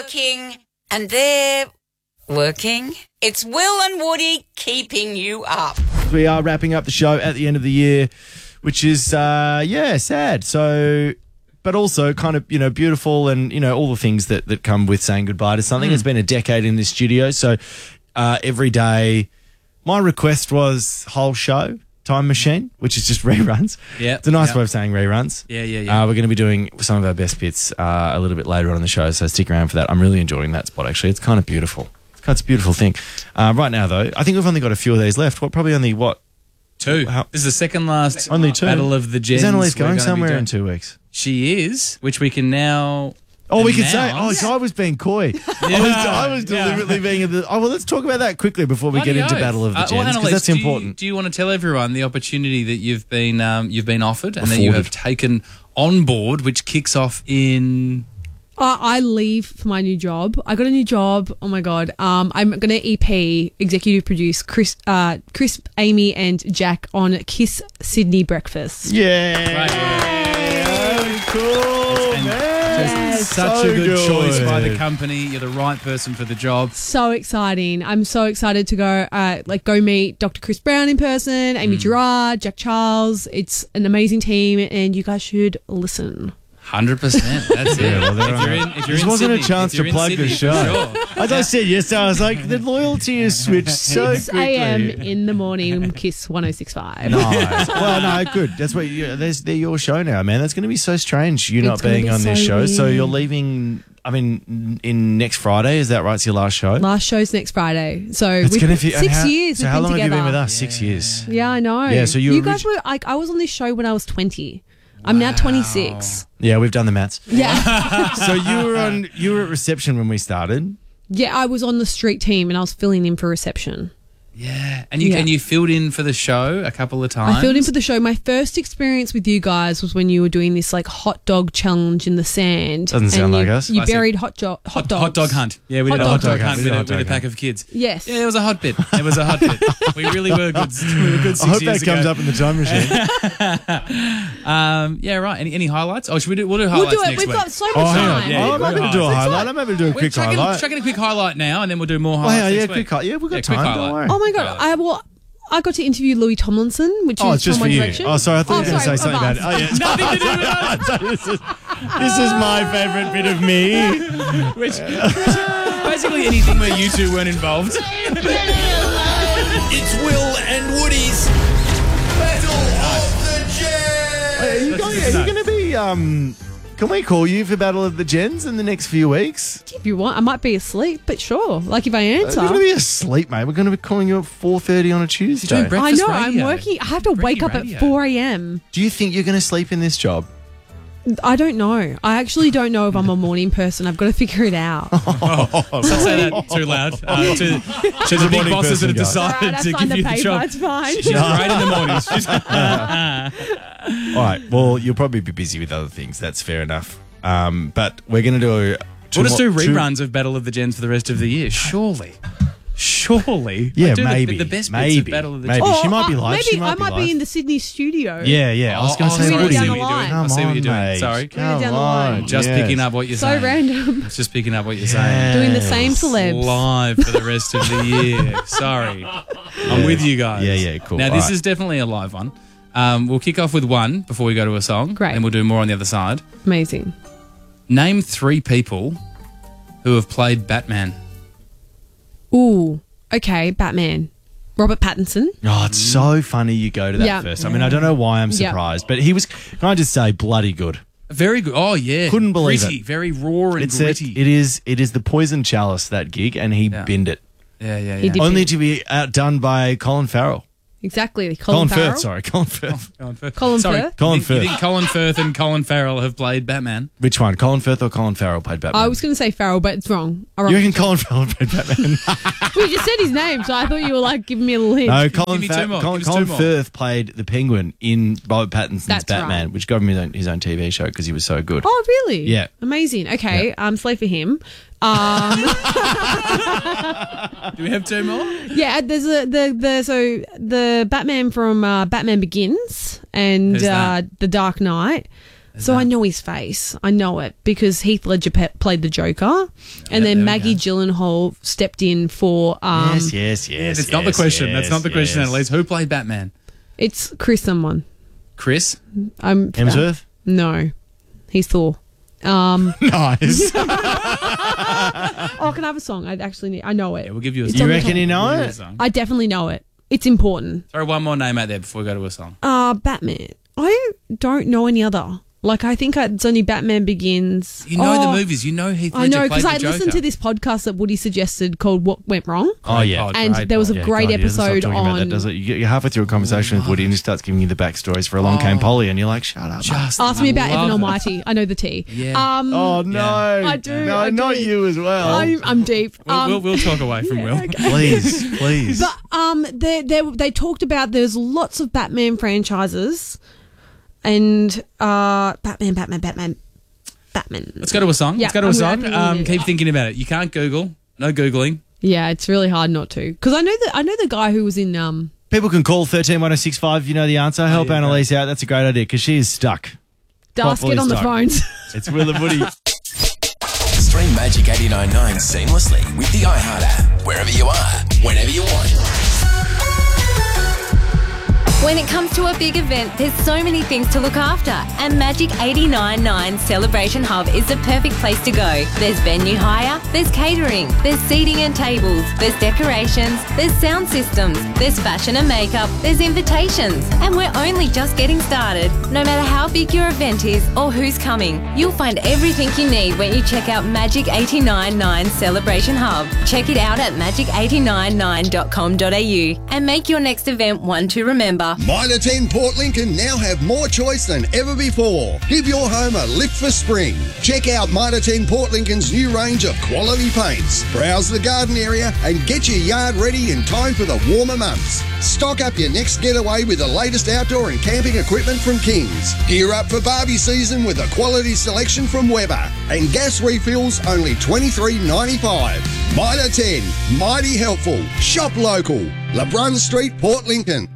working, and they're working. It's Will and Woody keeping you up. We are wrapping up the show at the end of the year, which is, sad. So, but also kind of, beautiful and, all the things that come with saying goodbye to something. It's been a decade in this studio. So, every day, my request was whole show, Time Machine, which is just reruns. Yeah. It's a nice way of saying reruns. Yeah. We're going to be doing some of our best bits a little bit later on in the show, so stick around for that. I'm really enjoying that spot, actually. It's kind of beautiful. It's a beautiful thing. Right now, though, I think we've only got a few of these left. Two. This is the second last only two. Battle of the Gens. Is Annalise going somewhere in 2 weeks? She is, which we can now... we could say. So I was being coy. I was deliberately being... let's talk about that quickly before we get into Battle of the Gens, because that's important. Do you want to tell everyone the opportunity that you've been offered and that you have taken on board, which kicks off in... I leave for my new job. I got a new job. Oh my God. I'm going to EP, executive produce Chris, Amy and Jack on Kiss Sydney Breakfast. Yeah. Cool, man. Such a good choice by the company. You're the right person for the job. So exciting. I'm so excited to go meet Dr. Chris Brown in person, Amy Gerard, Jack Charles. It's an amazing team and you guys should listen. 100%. That's it. If you're this wasn't a chance to plug the show. As I said yesterday, I was like, the loyalty is switched so quickly. 6 a.m. in the morning, Kiss 106.5. Nice. Well, no, good. That's what they're your show now, man. That's going to be so strange, you not being on this show. Weird. So you're leaving... in next Friday, is that right? It's your last show? Last show's next Friday. So it's we've 6 years. So how long together. have you been with us? 6 years. Yeah, I know. Yeah, so you guys were like, I was on this show when I was 20. I'm now 26. Yeah, we've done the maths. Yeah. So you were at reception when we started. Yeah, I was on the street team and I was filling in for reception. Yeah, and you filled in for the show a couple of times. I filled in for the show. My first experience with you guys was when you were doing this like hot dog challenge in the sand. Doesn't sound like us. You buried hot dogs. Hot dog hunt. Yeah, we did a hot dog hunt with a pack of kids. Yes. Yeah, it was a hot bit. We really were good. We were good 6 years ago. I hope that comes up in the time machine. Yeah, right. Any highlights? Oh, we'll do highlights next week. We've got so much time. I'm happy to do a highlight. I'm happy to do a quick highlight. Chuck in a quick highlight now, and then we'll do more highlights next week. Yeah, we've got time. Don't worry. Oh my God. I got to interview Louis Tomlinson, which is it's just from for One you. Direction. Oh, sorry, I thought you were going to say something about it. Oh, yeah, Nothing to do with us. This is my favourite bit of me. Which basically anything where you two weren't involved. It's Will and Woody's Battle of the Gens. Are you going to be... Can we call you for Battle of the Gens in the next few weeks? If you want, I might be asleep, but sure. Like if I answer. You're going to be asleep, mate. We're going to be calling you at 4:30 on a Tuesday. You're doing breakfast I know, radio. I'm working. I have to wake up at 4 a.m. Do you think you're going to sleep in this job? I don't know. I actually don't know if I'm a morning person. I've got to figure it out. Don't say that too loud. To the big bosses that have decided to give you the job. It's fine. She's great in the mornings. All right. Well, you'll probably be busy with other things. That's fair enough. But we're going to do We'll just do reruns of Battle of the Gens for the rest of the year. Surely. Yeah, do maybe. The best bits maybe. of Battle of the Maybe. Gens. She might be live. Maybe I might be in the Sydney studio. Yeah. I was going to say, sorry, Woody, down the what you're line. doing. I see what you're doing. Mate. Sorry. Down the line. Just picking up what you're So saying. random. It's just picking up what you're saying. Doing the same celebs. Live for the rest of the year. Sorry. I'm with you guys. Yeah, cool. Now, All this right. is definitely a live one. We'll kick off with one before we go to a song. Great. And we'll do more on the other side. Amazing. Name 3 people who have played Batman. Ooh. Okay, Batman. Robert Pattinson. Oh, it's so funny you go to that Yeah. first. I mean, I don't know why I'm surprised, but he was, can I just say, bloody good. Very good. Oh, yeah. Couldn't believe gritty, it. Very raw and gritty. It is the poison chalice, that gig, and he binned it. Yeah. He did. Only to be outdone by Colin Farrell. Exactly. Colin Farrell. Firth, sorry. Colin Firth. Colin Sorry. Firth? Colin You Firth. think Colin Firth and Colin Farrell have played Batman? Which one? Colin Firth or Colin Farrell played Batman? I was going to say Farrell, but it's wrong. You reckon Colin Farrell played Batman? We just said his name, so I thought you were like giving me a little hint. No, Give me two more. Give us Colin two more. Firth played the Penguin in Robert Pattinson's That's Batman, right. which got him his own TV show because he was so good. Oh, really? Yeah. Amazing. Okay, slay for him. Do we have 2 more? Yeah, there's the Batman from Batman Begins and Who's that? The Dark Knight. So I know his face. I know it because Heath Ledger played the Joker, and then Maggie Gyllenhaal stepped in for. Yes. That's not the question. That's not the question, Annalise. Who played Batman? It's Chris someone. Chris? Hemsworth? No, he's Thor. Nice. Oh, can I have a song? I know it. Yeah, we'll give you a It's song. You on the reckon you top. know it? I definitely know it. It's important. Throw one more name out there before we go to a song. Batman. I don't know any other. Like, I think it's only Batman Begins. You know the movies. You know Heath Ledger I know, played because the I Joker. listened to this podcast that Woody suggested called What Went Wrong. Oh, yeah. And there was a great God, he doesn't stop episode talking about that, on... does it? You're halfway through a conversation with Woody and he starts giving you the backstories for Along Came Polly and you're like, shut up. Just Ask me about love Evan it. Almighty. I know the T. Yeah. Oh, no. Yeah. I do. No, I do. not you as well. I'm deep. We'll talk away from Will. Please. But they talked about there's lots of Batman franchises and Batman. Let's go to a song. Yeah, Let's go to a I'm song. gonna Keep thinking about it. You can't Google. No Googling. Yeah, it's really hard not to. Because I know the guy who was in People can call 131065 if you know the answer. Help yeah, Annalise out. That's a great idea because she is stuck. Das, Properly get on the stuck. phones. It's Will and Woody. Stream Magic 89.9 seamlessly with the iHeart app. Wherever you are, whenever you want. When it comes to a big event, there's so many things to look after, and Magic 89.9 Celebration Hub is the perfect place to go. There's venue hire, there's catering, there's seating and tables, there's decorations, there's sound systems, there's fashion and makeup, there's invitations, and we're only just getting started. No matter how big your event is or who's coming, you'll find everything you need when you check out Magic 89.9 Celebration Hub. Check it out at magic899.com.au and make your next event one to remember. Mitre 10 Port Lincoln now have more choice than ever before. Give your home a lift for spring. Check out Mitre 10 Port Lincoln's new range of quality paints. Browse the garden area and get your yard ready in time for the warmer months. Stock up your next getaway with the latest outdoor and camping equipment from Kings. Gear up for Barbie season with a quality selection from Weber. And gas refills only $23.95. Mitre 10, mighty helpful. Shop local. LeBrun Street, Port Lincoln.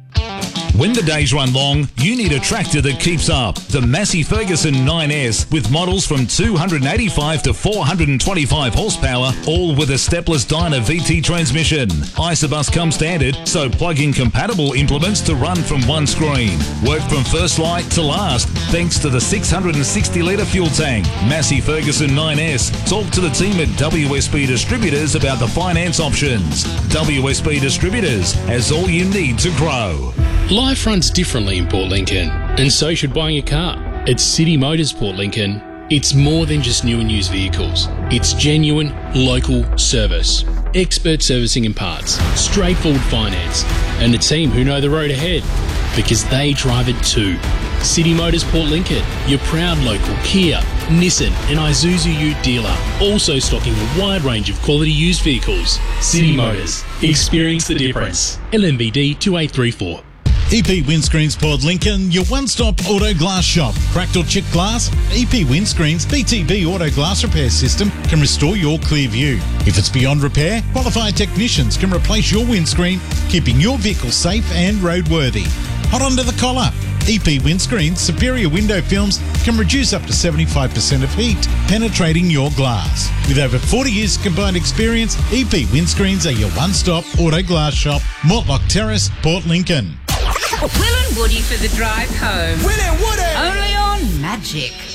When the days run long, you need a tractor that keeps up. The Massey Ferguson 9S with models from 285 to 425 horsepower, all with a stepless Dyna VT transmission. Isobus comes standard, so plug-in compatible implements to run from one screen. Work from first light to last, thanks to the 660-litre fuel tank. Massey Ferguson 9S. Talk to the team at WSB Distributors about the finance options. WSB Distributors has all you need to grow. Life runs differently in Port Lincoln, and so should buying a car. At City Motors Port Lincoln, it's more than just new and used vehicles. It's genuine, local service, expert servicing and parts, straightforward finance, and a team who know the road ahead, because they drive it too. City Motors Port Lincoln, your proud local Kia, Nissan and Isuzu Ute dealer, also stocking a wide range of quality used vehicles. City Motors, experience the difference. LMVD 2834. EP Windscreens Port Lincoln, your one-stop auto glass shop. Cracked or chipped glass? EP Windscreens BTB Auto Glass Repair System can restore your clear view. If it's beyond repair, qualified technicians can replace your windscreen, keeping your vehicle safe and roadworthy. Hot under the collar. EP Windscreens superior window films can reduce up to 75% of heat, penetrating your glass. With over 40 years combined experience, EP Windscreens are your one-stop auto glass shop. Mortlock Terrace, Port Lincoln. Will and Woody for the drive home. Will and Woody! Only on Magic